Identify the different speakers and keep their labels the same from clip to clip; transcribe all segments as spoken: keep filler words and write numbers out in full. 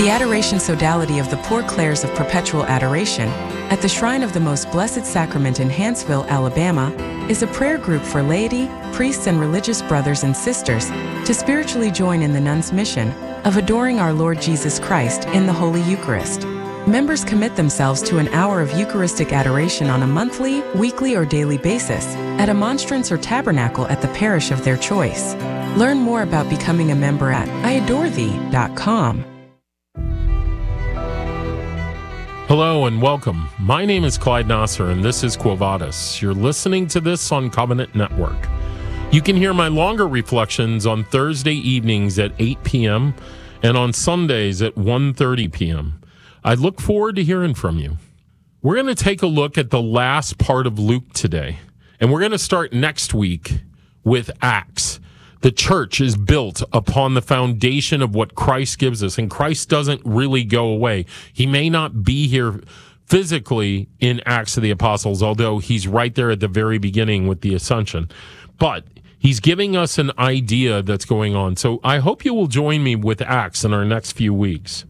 Speaker 1: The Adoration Sodality of the Poor Clares of Perpetual Adoration at the Shrine of the Most Blessed Sacrament in Hanceville, Alabama, is a prayer group for laity, priests, and religious brothers and sisters to spiritually join in the nuns' mission of adoring our Lord Jesus Christ in the Holy Eucharist. Members commit themselves to an hour of Eucharistic adoration on a monthly, weekly, or daily basis at a monstrance or tabernacle at the parish of their choice. Learn more about becoming a member at I adore thee dot com.
Speaker 2: Hello and welcome. My name is Clyde Nasser and this is Quo Vadis. You're listening to this on Covenant Network. You can hear my longer reflections on Thursday evenings at eight p.m. and on Sundays at one thirty p.m. I look forward to hearing from you. We're going to take a look at the last part of Luke today, and we're going to start next week with Acts. The church is built upon the foundation of what Christ gives us, and Christ doesn't really go away. He may not be here physically in Acts of the Apostles, although he's right there at the very beginning with the ascension. But he's giving us an idea that's going on. So I hope you will join me with Acts in our next few weeks.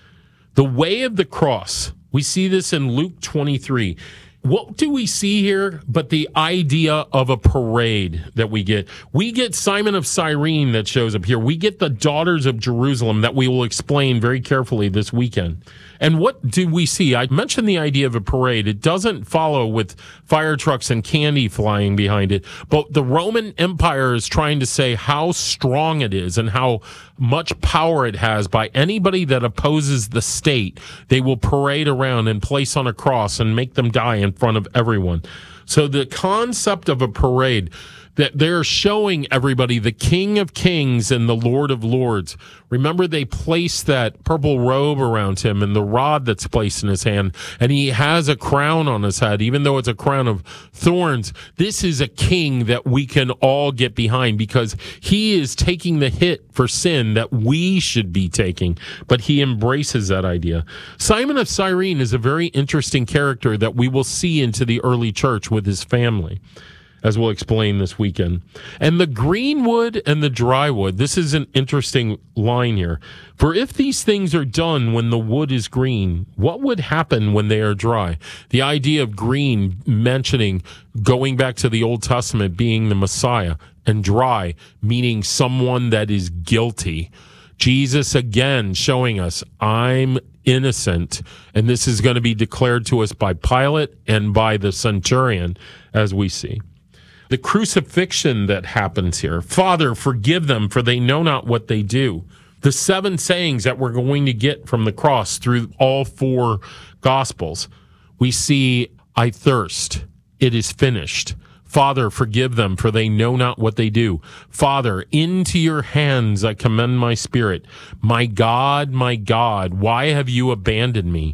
Speaker 2: The way of the cross, we see this in Luke twenty-three. What do we see here but the idea of a parade that we get? We get Simon of Cyrene that shows up here. We get the daughters of Jerusalem that we will explain very carefully this weekend. And what do we see? I mentioned the idea of a parade. It doesn't follow with fire trucks and candy flying behind it, but the Roman Empire is trying to say how strong it is and how much power it has by anybody that opposes the state. They will parade around and place on a cross and make them die in front of everyone. So the concept of a parade, that they're showing everybody the King of Kings and the Lord of Lords. Remember, they placed that purple robe around him and the rod that's placed in his hand, and he has a crown on his head, even though it's a crown of thorns. This is a king that we can all get behind because he is taking the hit for sin that we should be taking, but he embraces that idea. Simon of Cyrene is a very interesting character that we will see into the early church with his family, as we'll explain this weekend. And the green wood and the dry wood, this is an interesting line here. For if these things are done when the wood is green, what would happen when they are dry? The idea of green mentioning going back to the Old Testament being the Messiah, and dry meaning someone that is guilty. Jesus again showing us, I'm innocent, and this is going to be declared to us by Pilate and by the centurion, as we see. The crucifixion that happens here. Father, forgive them, for they know not what they do. The seven sayings that we're going to get from the cross through all four Gospels. We see, I thirst. It is finished. Father, forgive them, for they know not what they do. Father, into your hands I commend my spirit. My God, my God, why have you abandoned me?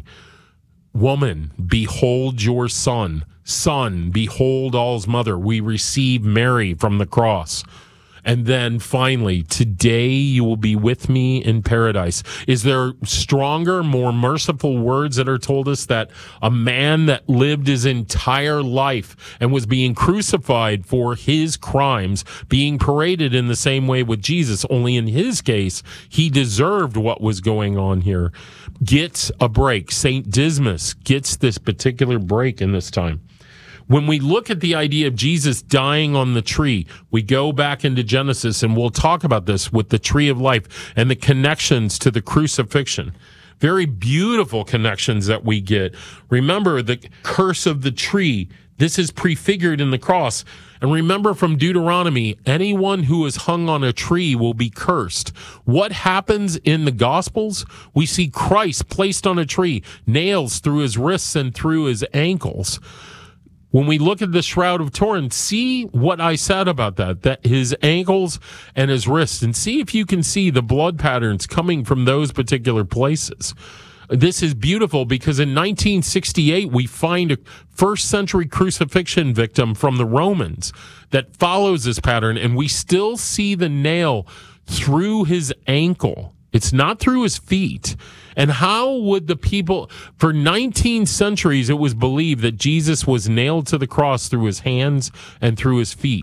Speaker 2: Woman, behold your son. Son, behold all's mother. We receive Mary from the cross. And then finally, today you will be with me in paradise. Is there stronger, more merciful words that are told us that a man that lived his entire life and was being crucified for his crimes, being paraded in the same way with Jesus, only in his case, he deserved what was going on here, gets a break. Saint Dismas gets this particular break in this time. When we look at the idea of Jesus dying on the tree, we go back into Genesis, and we'll talk about this with the tree of life and the connections to the crucifixion. Very beautiful connections that we get. Remember the curse of the tree. This is prefigured in the cross. And remember from Deuteronomy, anyone who is hung on a tree will be cursed. What happens in the Gospels? We see Christ placed on a tree, nails through his wrists and through his ankles. When we look at the Shroud of Turin, see what I said about that, that his ankles and his wrists, and see if you can see the blood patterns coming from those particular places. This is beautiful because in nineteen sixty-eight, we find a first century crucifixion victim from the Romans that follows this pattern, and we still see the nail through his ankle. It's not through his feet. And how would the people, for nineteen centuries, it was believed that Jesus was nailed to the cross through his hands and through his feet.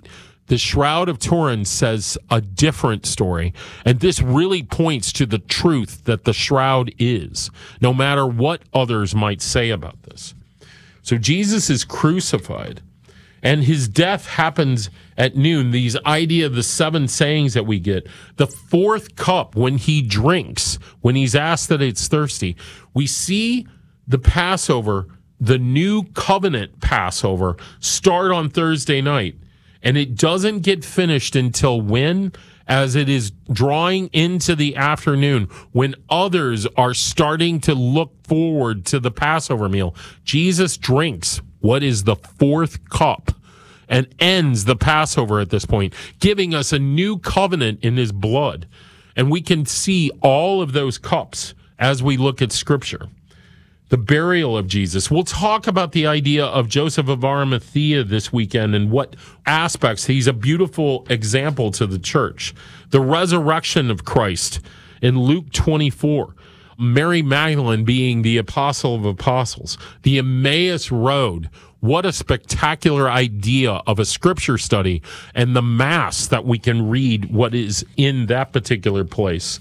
Speaker 2: The Shroud of Turin says a different story, and this really points to the truth that the shroud is, no matter what others might say about this. So Jesus is crucified, and his death happens at noon. These idea of the seven sayings that we get, the fourth cup when he drinks, when he's asked that it's thirsty, we see the Passover, the new covenant Passover, start on Thursday night. And it doesn't get finished until when? As it is drawing into the afternoon, when others are starting to look forward to the Passover meal. Jesus drinks what is the fourth cup and ends the Passover at this point, giving us a new covenant in his blood. And we can see all of those cups as we look at Scripture. The burial of Jesus. We'll talk about the idea of Joseph of Arimathea this weekend and what aspects. He's a beautiful example to the church. The resurrection of Christ in Luke twenty-four. Mary Magdalene being the apostle of apostles. The Emmaus Road. What a spectacular idea of a scripture study, and the Mass that we can read what is in that particular place.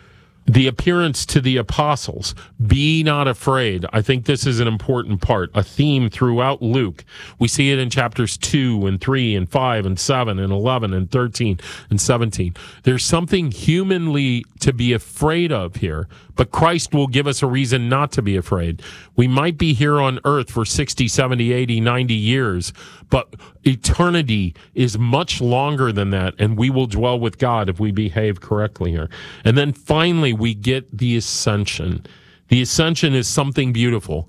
Speaker 2: The appearance to the apostles, be not afraid. I think this is an important part, a theme throughout Luke. We see it in chapters two and three and five and seven and eleven and thirteen and seventeen. There's something humanly to be afraid of here, but Christ will give us a reason not to be afraid. We might be here on earth for sixty, seventy, eighty, ninety years, but eternity is much longer than that, and we will dwell with God if we behave correctly here. And then finally, we get the ascension. The ascension is something beautiful.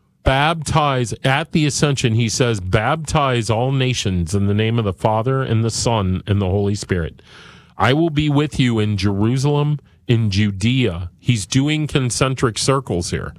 Speaker 2: Baptize, at the ascension, he says, baptize all nations in the name of the Father and the Son and the Holy Spirit. I will be with you in Jerusalem, in Judea. He's doing concentric circles here.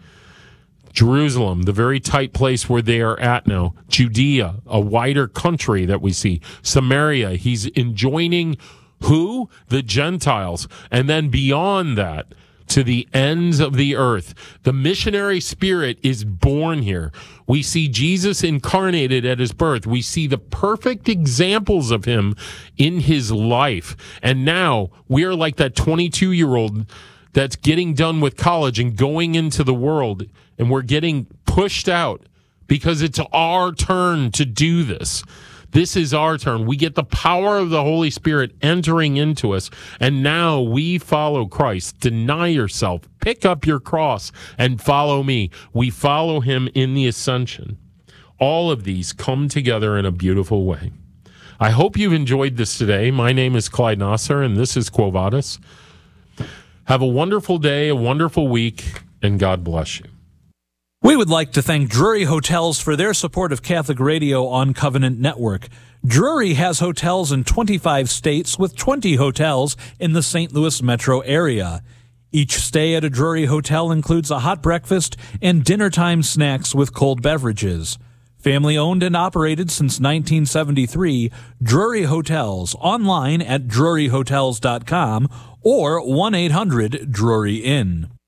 Speaker 2: Jerusalem, the very tight place where they are at now. Judea, a wider country that we see. Samaria, he's enjoining who? The Gentiles. And then beyond that, to the ends of the earth. The missionary spirit is born here. We see Jesus incarnated at his birth. We see the perfect examples of him in his life. And now we are like that twenty-two-year-old that's getting done with college and going into the world, and we're getting pushed out because it's our turn to do this. This is our turn. We get the power of the Holy Spirit entering into us, and now we follow Christ. Deny yourself, pick up your cross, and follow me. We follow him in the ascension. All of these come together in a beautiful way. I hope you've enjoyed this today. My name is Clyde Nasser, and this is Quo Vadis. Have a wonderful day, a wonderful week, and God bless you.
Speaker 3: We would like to thank Drury Hotels for their support of Catholic Radio on Covenant Network. Drury has hotels in twenty-five states with twenty hotels in the Saint Louis metro area. Each stay at a Drury Hotel includes a hot breakfast and dinnertime snacks with cold beverages. Family owned and operated since nineteen seventy-three, Drury Hotels, online at drury hotels dot com or one eight hundred Drury Inn.